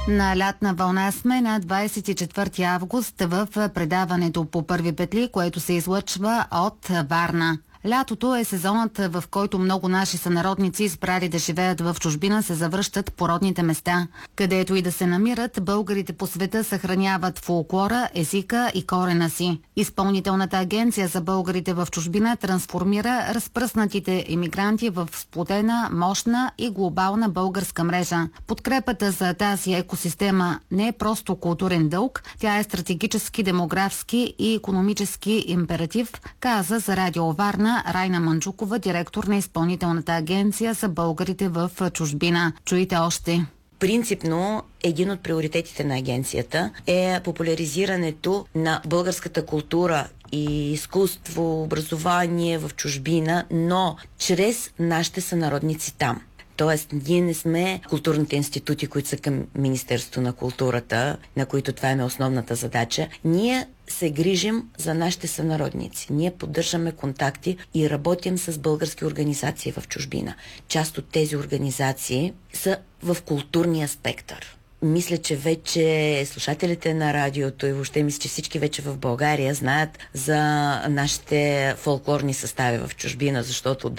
На лятна вълна сме на 24 август в предаването по първи петли, което се излъчва от Варна. Лятото е сезонът, в който много наши сънародници, избрали да живеят в чужбина, се завръщат по родните места. Където и да се намират, българите по света съхраняват фолклора, езика и корена си. Изпълнителната агенция за българите в чужбина трансформира разпръснатите емигранти в сплотена, мощна и глобална българска мрежа. Подкрепата за тази екосистема не е просто културен дълг, тя е стратегически, демографски и икономически императив, каза за Радио Варна Райна Манджукова, директор на Изпълнителната агенция за българите в чужбина. Чуйте още. Принципно, един от приоритетите на агенцията е популяризирането на българската култура и изкуство, образование в чужбина, но чрез нашите сънародници там. Тоест, ние не сме културните институти, които са към Министерството на културата, на които това е основната задача. Ние се грижим за нашите сънародници. Ние поддържаме контакти и работим с български организации в чужбина. Част от тези организации са в културния спектър. Мисля, че вече слушателите на радиото и въобще мисля, че всички вече в България знаят за нашите фолклорни състави в чужбина, защото